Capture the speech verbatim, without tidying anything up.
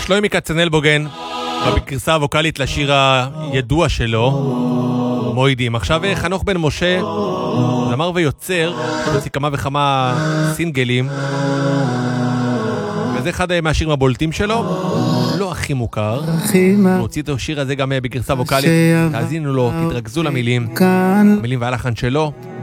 שלומי כצנלבוגן, בגרסה הווקלית לשיר הידוע שלו, מוידים. עכשיו חנוך בן משה, זמר ויוצר, הוציא כמה וכמה סינגלים, וזה אחד מהשירים הבולטים שלו, לא הכי מוכר. הוא הוציא את השיר הזה גם בגרסה ווקלית, תאזינו לו, תתרכזו למילים, המילים והלחן שלו.